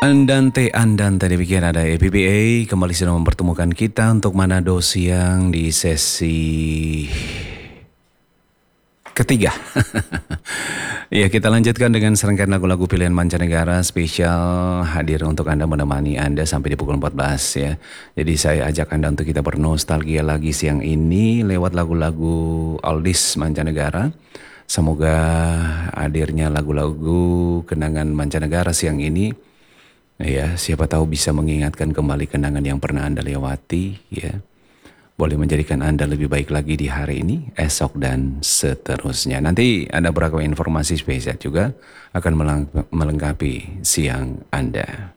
Andante demikian ada EPBA kembali sudah mempertemukan kita untuk Manado siang di sesi ketiga. Ya, kita lanjutkan dengan serangkaian lagu-lagu pilihan mancanegara spesial hadir untuk Anda menemani Anda sampai di pukul 14 ya. Jadi saya ajak Anda untuk kita bernostalgia lagi siang ini lewat lagu-lagu oldies mancanegara. Semoga hadirnya lagu-lagu kenangan mancanegara siang ini ya, siapa tahu bisa mengingatkan kembali kenangan yang pernah Anda lewati ya. Boleh menjadikan Anda lebih baik lagi di hari ini, esok, dan seterusnya. Nanti ada beberapa informasi spesial juga akan melengkapi siang Anda.